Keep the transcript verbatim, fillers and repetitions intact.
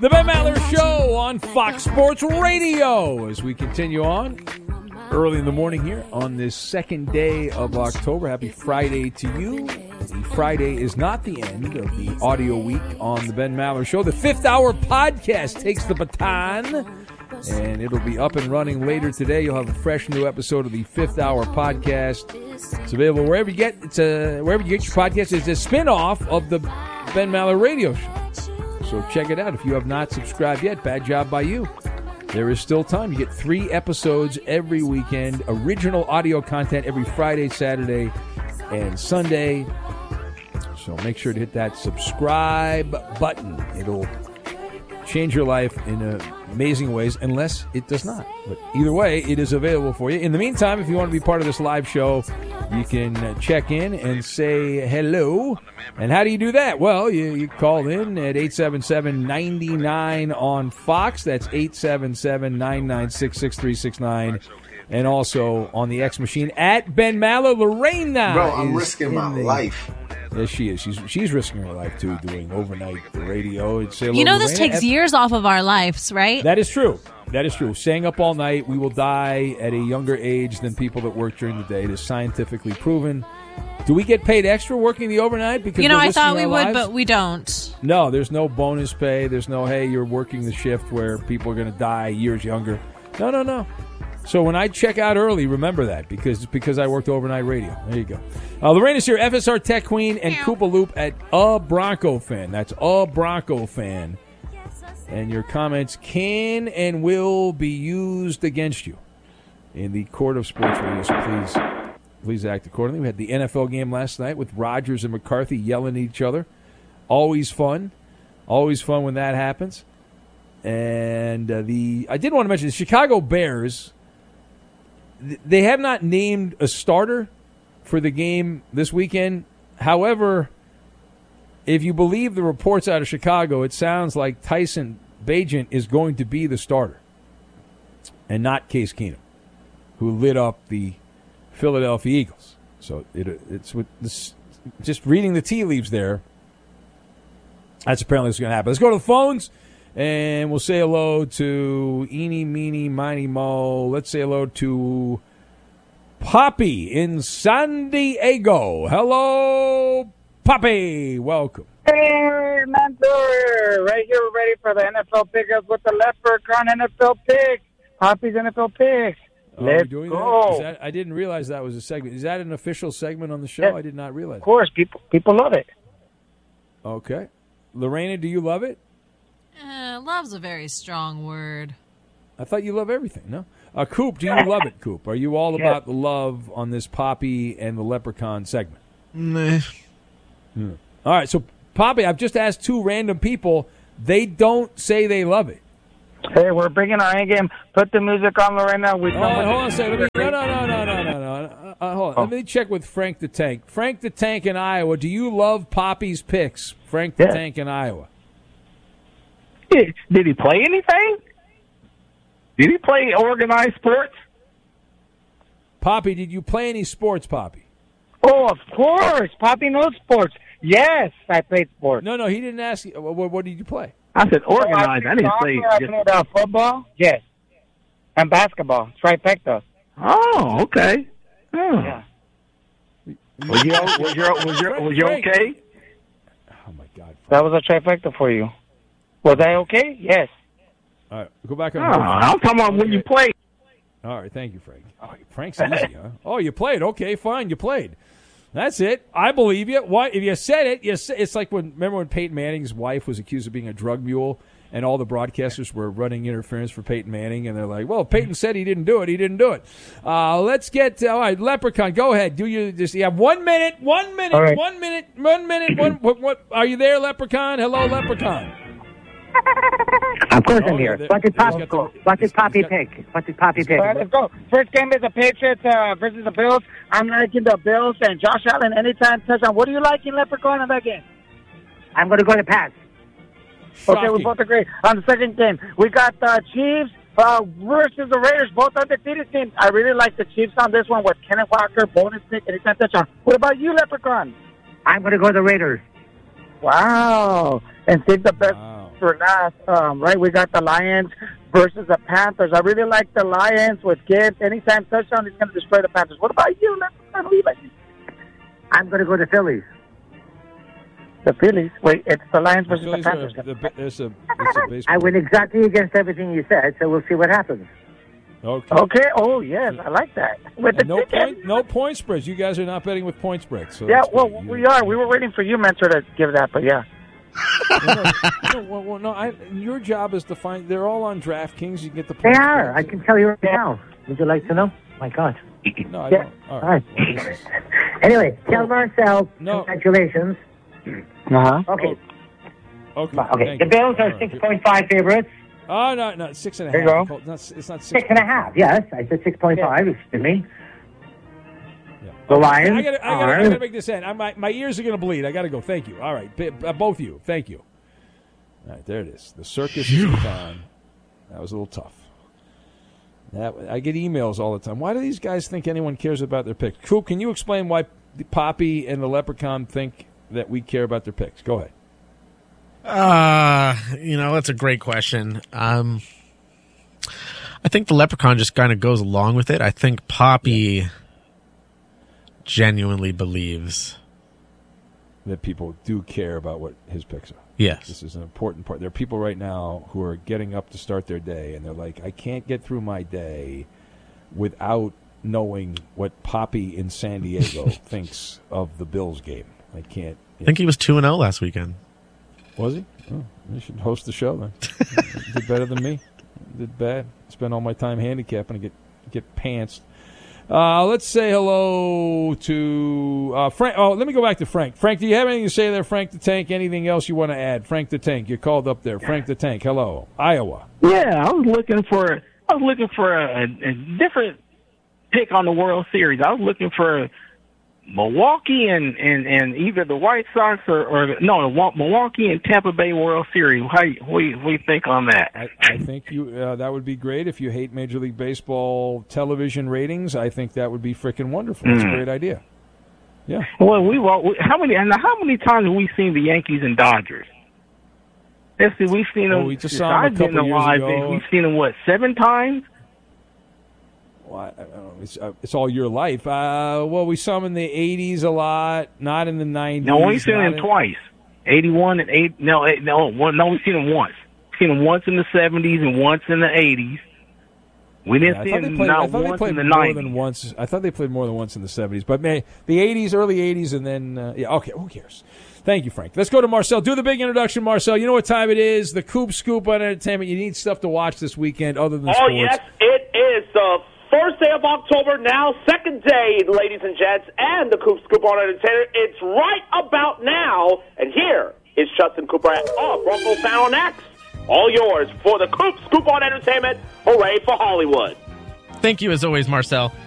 The Ben Maller Show on Fox Sports Radio as we continue on early in the morning here on this second day of October. Happy Friday to you. The Friday is not the end of the audio week on the Ben Maller Show. The fifth hour podcast takes the baton, and it'll be up and running later today. You'll have a fresh new episode of the fifth hour podcast. It's available wherever you get it's a, wherever you get your podcast. It's a spin-off of the Ben Maller Radio Show. So check it out. If you have not subscribed yet, bad job by you. There is still time. You get three episodes every weekend, original audio content every Friday, Saturday, and Sunday. So make sure to hit that subscribe button. It'll change your life in uh, amazing ways, unless it does not. But either way, it is available for you. In the meantime, if you want to be part of this live show, you can uh, check in and say hello. And how do you do that? Well, you, you call in at eight seven seven, nine nine on Fox. That's eight seven seven, nine nine six, six three six nine. And also on the X machine at Ben Maller. Lorena. Bro, I'm risking my the, life. Yes, she is. She's she's risking her life, too, doing overnight radio. You know, this takes years off of our lives, right? That is true. That is true. Staying up all night, we will die at a younger age than people that work during the day. It is scientifically proven. Do we get paid extra working the overnight? Because you know, we're I thought we would, lives? but we don't. No, there's no bonus pay. There's no, hey, you're working the shift where people are going to die years younger. No, no, no. So when I check out early, remember that, because because I worked overnight radio. There you go. Uh, Lorena's here, F S R Tech Queen, and Koopa Loop at A Bronco Fan. That's A Bronco Fan. And your comments can and will be used against you in the court of sports radio, so please, please act accordingly. We had the N F L game last night with Rodgers and McCarthy yelling at each other. Always fun. Always fun when that happens. And uh, the I did want to mention the Chicago Bears. They have not named a starter for the game this weekend. However, if you believe the reports out of Chicago, it sounds like Tyson Bagent is going to be the starter and not Case Keenum, who lit up the Philadelphia Eagles. So it, it's with this, just reading the tea leaves there. That's apparently what's going to happen. Let's go to the phones. And we'll say hello to Eeny, Meeny, Miny, Mo. Let's say hello to Poppy in San Diego. Hello, Poppy. Welcome. Hey, mentor. Right here, we're ready for the N F L pickups with the Leprechaun N F L picks. Poppy's N F L picks. Oh, Let's doing go. That? Is that, I didn't realize that was a segment. Is that an official segment on the show? Yes. I did not realize. Of course, people people love it. Okay. Lorena, do you love it? Uh, love's a very strong word. I thought you love everything, no? Uh, Coop, do you love it, Coop? Are you all about the love on this Poppy and the Leprechaun segment? Nah. Hmm. All right, so Poppy, I've just asked two random people. They don't say they love it. Hey, we're bringing our end game. Put the music on, Lorena. We Oh, hold on a second. Let me, no, no, no, no, no, no, no. Uh, uh, hold on. Oh. Let me check with Frank the Tank. Frank the Tank in Iowa. Do you love Poppy's picks? Frank the Yeah. Tank in Iowa. Did he play anything? Did he play organized sports? Poppy, did you play any sports, Poppy? Oh, of course. Poppy knows sports. Yes, I played sports. No, no, he didn't ask you. What, what did you play? I said Oh, organized. I didn't say I just. played uh, football. Yes. And basketball. Trifecta. Oh, okay. Oh. Yeah. Was you was you was you was you Frank. okay? Oh, my God. Frank. That was a trifecta for you. Was I okay? Yes. All right, go back Oh, on. hold. I'm talking about when you played. All right, thank you, Frank. Oh, Frank's easy, huh? Oh, you played. Okay, fine, you played. That's it. I believe you. Why? If you said it, you say, it's like when remember when Peyton Manning's wife was accused of being a drug mule, and all the broadcasters were running interference for Peyton Manning, and they're like, "Well, Peyton said he didn't do it. He didn't do it." Uh, let's get all right, Leprechaun. Go ahead. Do you just? You have one minute. One minute. All right. One minute. One minute. One. What, what? Are you there, Leprechaun? Hello, Leprechaun. Of course Oh, I'm here. there- What did he's Poppy got the- What did he's- Poppy he's got- pick? What did Poppy pick? All right, let's go. First game is the Patriots uh, versus the Bills. I'm liking the Bills and Josh Allen anytime touchdown. What do you like in Leprechaun in that game? I'm going to go to pass. Okay, we Shocking. both agree. On the second game, we got the Chiefs uh, versus the Raiders, both undefeated teams. I really like the Chiefs on this one with Kenneth Walker, bonus pick, anytime touchdown. What about you, Leprechaun? I'm going to go to the Raiders. Wow. And save the best. Wow. for last, um, right? We got the Lions versus the Panthers. I really like the Lions with Gibbs. Anytime touchdown, he's going to destroy the Panthers. What about you, Leprechaun? Who you like? I'm going to go to Phillies. The Phillies? Wait, it's the Lions versus the, Phillies Panthers. Are, the, it's a, it's a baseball. I went exactly against everything you said, so we'll see what happens. Okay. Okay. Oh, yes. I like that. With the no ticket. point, no point spreads. You guys are not betting with point spreads. So Yeah, that's well, good. we are. We were waiting for you, Mentor, to give that, but yeah. no, no, well, well, no I, your job is to find. They're all on DraftKings. You can get the. They point are. I spreads. can tell you right now. Would you like to know? My God. No, I Yeah. don't. All All right. right. Well, this is- Anyway, tell Marcel, No. congratulations. Uh-huh. Okay. Okay. Okay. thank The you. Bills are All right. six point five favorites. Oh no, no, six and a There half. you go. Not, it's not six. Six and a half. Yes, I said six point five. Excuse me. Yeah. The Lions I gotta, I gotta, I are- gotta make this end. I, my, my ears are gonna bleed. I gotta go. Thank you. All right, B- uh, both of you. Thank you. All right, there it is. The circus is in town. That was a little tough. That, I get emails all the time. Why do these guys think anyone cares about their picks? Coop, can you explain why Poppy and the Leprechaun think that we care about their picks? Go ahead. Uh, you know, that's a great question. Um, I think the Leprechaun just kind of goes along with it. I think Poppy genuinely believes. That people do care about what his picks are. Yes. This is an important part. There are people right now who are getting up to start their day, and they're like, I can't get through my day without knowing what Poppy in San Diego thinks of the Bills game. I can't. I think he was two and oh last weekend. Was he? Oh, you should host the show then. Did better than me. Did bad. Spend all my time handicapping and get get pantsed. Uh, let's say hello to uh, Frank. Oh, let me go back to Frank. Frank, do you have anything to say there, Frank the Tank? Anything else you want to add? Frank the Tank, you're called up there. Frank the Tank, hello. Iowa. Yeah, I was looking for I was looking for a, a different pick on the World Series. I was looking for Milwaukee and, and, and either the White Sox or, or no, Milwaukee and Tampa Bay World Series. How you, what do you, what do you think on that? I, I think you uh, that would be great if you hate Major League Baseball television ratings. I think that would be freaking wonderful. It's Mm. a great idea. Yeah. Well, we we- how many and how many times have we seen the Yankees and Dodgers? Let's see, we've seen them. Oh, we just since saw 'em a I've been couple years alive. ago. We've seen them what seven times? Well, I, I don't know. It's, uh, it's all your life. Uh, well, we saw them in the eighties a lot, not in the nineties. No, we've seen not them in- twice. Eighty-one and eight. No, eight, no, one, no. We've seen them once. We've seen them once in the seventies and once in the eighties. We didn't Yeah, I see thought they them played, I not thought they once played in the more nineties. than once. I thought they played more than once in the seventies. But man, the eighties, early eighties, and then uh, yeah, okay. Who cares? Thank you, Frank. Let's go to Marcel. Do the big introduction, Marcel. You know what time it is? The Coop Scoop on Entertainment. You need stuff to watch this weekend other than Oh, sports. yes, it is the first day of October now, second day, ladies and gents, and the Coop Scoop on Entertainment. It's right about now, and here is Justin Cooper of Bronco Fan on X. All yours for the Coop Scoop on Entertainment. Hooray for Hollywood. Thank you, as always, Marcel.